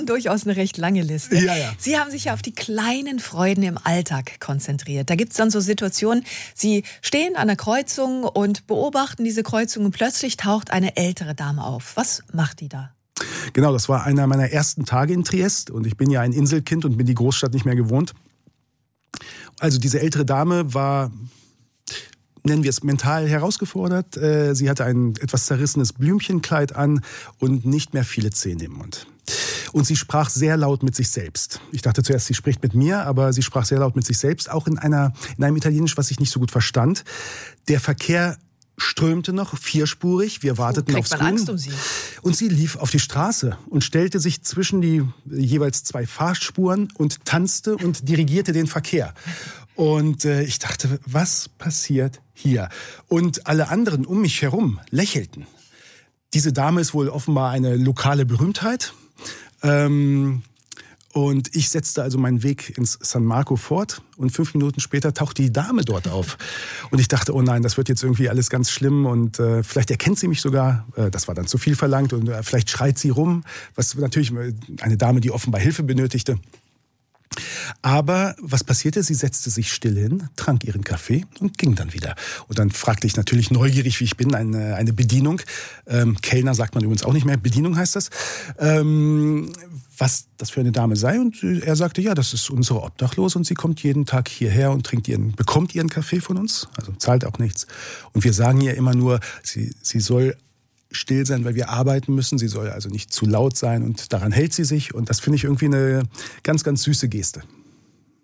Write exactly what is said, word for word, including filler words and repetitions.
Durchaus eine recht lange Liste. Ja, ja. Sie haben sich ja auf die kleinen Freuden im Alltag konzentriert. Da gibt es dann so Situationen, Sie stehen an der Kreuzung und beobachten diese Kreuzung und plötzlich taucht eine ältere Dame auf. Was macht die da? Genau, das war einer meiner ersten Tage in Triest und ich bin ja ein Inselkind und bin die Großstadt nicht mehr gewohnt. Also diese ältere Dame war, nennen wir es, mental herausgefordert. Sie hatte ein etwas zerrissenes Blümchenkleid an und nicht mehr viele Zähne im Mund. Und sie sprach sehr laut mit sich selbst. Ich dachte zuerst, sie spricht mit mir, aber sie sprach sehr laut mit sich selbst, auch in einer in einem Italienisch, was ich nicht so gut verstand. Der Verkehr strömte noch vierspurig. Wir warteten oh, aufs Grün. Angst um sie. Und sie lief auf die Straße und stellte sich zwischen die jeweils zwei Fahrspuren und tanzte und dirigierte den Verkehr. Und äh, ich dachte, was passiert hier? Und alle anderen um mich herum lächelten. Diese Dame ist wohl offenbar eine lokale Berühmtheit. Ähm, und ich setzte also meinen Weg ins San Marco fort und fünf Minuten später tauchte die Dame dort auf. Und ich dachte, oh nein, das wird jetzt irgendwie alles ganz schlimm und äh, vielleicht erkennt sie mich sogar. Äh, das war dann zu viel verlangt und äh, vielleicht schreit sie rum, was natürlich eine Dame, die offenbar Hilfe benötigte. Aber was passierte? Sie setzte sich still hin, trank ihren Kaffee und ging dann wieder. Und dann fragte ich natürlich neugierig, wie ich bin, eine, eine Bedienung. Ähm, Kellner sagt man übrigens auch nicht mehr, Bedienung heißt das. Ähm, was das für eine Dame sei. Und er sagte, ja, das ist unsere Obdachlose und sie kommt jeden Tag hierher und trinkt ihren, bekommt ihren Kaffee von uns, also zahlt auch nichts. Und wir sagen ihr immer nur, sie, sie soll still sein, weil wir arbeiten müssen. Sie soll also nicht zu laut sein und daran hält sie sich. Und das finde ich irgendwie eine ganz, ganz süße Geste.